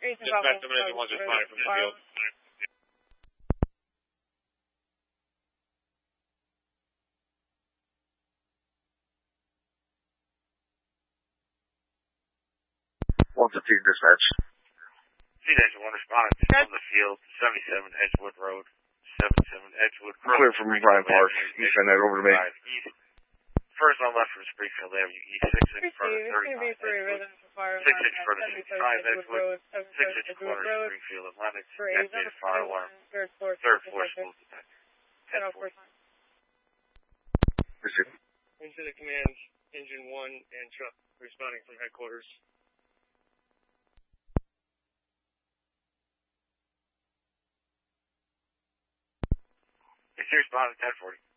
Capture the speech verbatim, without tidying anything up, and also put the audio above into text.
Dispatch seven engine one responding from the field. one fifteen dispatch. Seat engine one responding from the field, seventy-seven Edgewood Road, seventy-seven Edgewood Road. Clear from Bryant Park. You send that over to me. East. First on left from Springfield Avenue East, six inch front of thirty-nine Edgewood, six inch front of sixty-five Edgewood, six inch corner Springfield Atlantic, activated fire alarm, third floor smoke detector. ten four. Incident command, engine one and truck responding from headquarters. It's responding ten forty.